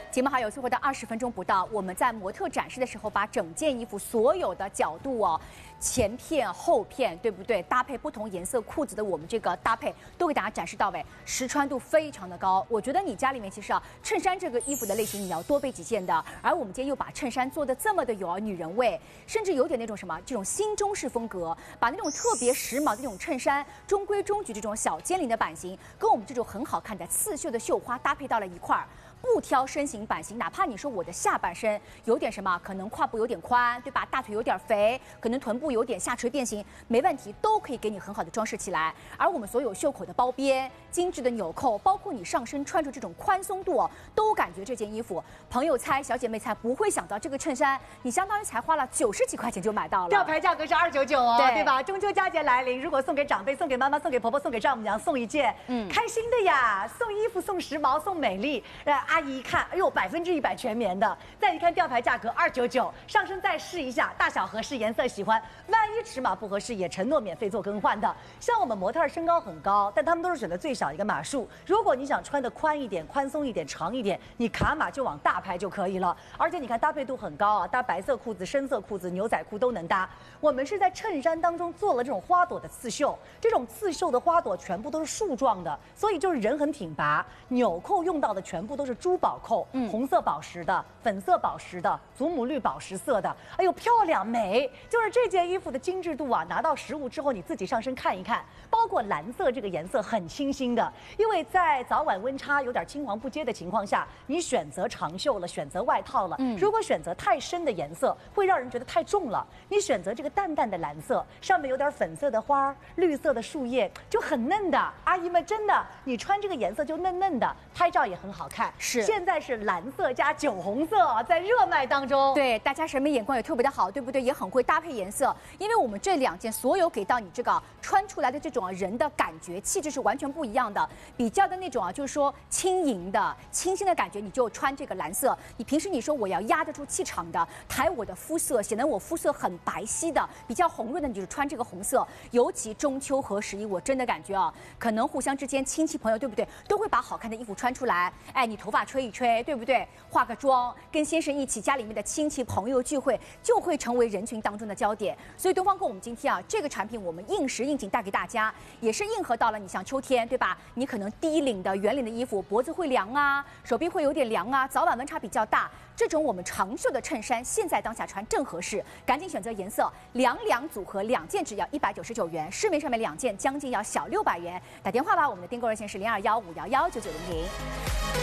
节目还有最后的20分钟不到，我们在模特展示的时候，把整件衣服所有的角度哦，前片、后片，对不对？搭配不同颜色裤子的我们这个搭配，都给大家展示到位，实穿度非常的高。我觉得你家里面其实衬衫这个衣服的类型你要多备几件的。而我们今天又把衬衫做的这么的有女人味，甚至有点那种什么这种新中式风格，把那种特别时髦的那种衬衫，中规中矩这种小尖领的版型，跟我们这种很好看的刺绣的绣花搭配到了一块儿。不挑身形版型，哪怕你说我的下半身有点什么，可能胯部有点宽，对吧？大腿有点肥，可能臀部有点下垂变形，没问题，都可以给你很好的装饰起来。而我们所有袖口的包边、精致的纽扣，包括你上身穿着这种宽松度哦，都感觉这件衣服，朋友猜、小姐妹猜不会想到这个衬衫，你相当于才花了90几块钱就买到了。 吊牌价格是299哦，对吧？中秋佳节来临，如果送给长辈、送给妈妈、送给婆婆、送给丈母娘，送一件，开心的呀！送衣服、送时髦、送美丽，阿姨一看，哎呦，100%全棉的。再一看吊牌价格299，上身再试一下，大小合适，颜色喜欢，万一尺码不合适，也承诺免费做更换的。像我们模特身高很高，但他们都是选择最小一个码数。如果你想穿的宽一点、宽松一点、长一点，你卡码就往大拍就可以了。而且你看搭配度很高啊，搭白色裤子、深色裤子、牛仔裤都能搭。我们是在衬衫当中做了这种花朵的刺绣，这种刺绣的花朵全部都是树状的，所以就是人很挺拔。纽扣用到的全部都是珠宝扣，红色宝石的、粉色宝石的、祖母绿宝石色的，哎呦漂亮美！就是这件衣服的精致度啊，拿到实物之后你自己上身看一看，包括蓝色这个颜色很清新的，因为在早晚温差有点青黄不接的情况下，你选择长袖了，选择外套了，如果选择太深的颜色，会让人觉得太重了。你选择这个淡淡的蓝色，上面有点粉色的花、绿色的树叶，就很嫩的。阿姨们真的，你穿这个颜色就嫩嫩的，拍照也很好看。 是， 现在是蓝色加酒红色在热卖当中。 对，大家审美眼光也特别的好，对不对？也很会搭配颜色，因为我们这2件所有给到你这个穿出来的这种人的感觉气质是完全不一样的，比较的那种就是说轻盈的、清新的感觉，你就穿这个蓝色。你平时你说我要压得住气场的，抬我的肤色，显得我肤色很白皙的，比较红润的，你就是穿这个红色。尤其中秋和11，我真的感觉可能互相之间亲戚朋友，对不对，都会把好看的衣服穿出来。哎，你头发吹一吹，对不对？化个妆，跟先生一起家里面的亲戚朋友聚会，就会成为人群当中的焦点。所以东方跟我们今天这个产品我们应时应景带给大家，也是应和到了你像秋天，对吧？你可能低领的、圆领的衣服，脖子会凉啊，手臂会有点凉啊，早晚温差比较大，这种我们长袖的衬衫，现在当下穿正合适，赶紧选择颜色，2组合，2件只要199元，市面上面2件将近要小600元。打电话吧，我们的订购热线是0215119900。